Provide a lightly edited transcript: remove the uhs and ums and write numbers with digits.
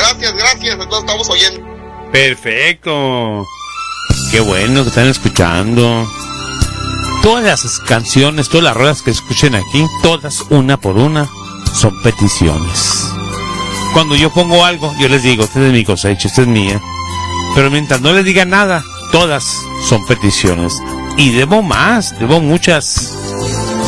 gracias, entonces estamos oyendo. Perfecto. Qué bueno que están escuchando. Todas las canciones, todas las rolas que escuchen aquí, todas una por una, son peticiones. Cuando yo pongo algo, yo les digo, esta es mi cosecha, esta es mía. Pero mientras no les diga nada, todas son peticiones. Y debo más, debo muchas.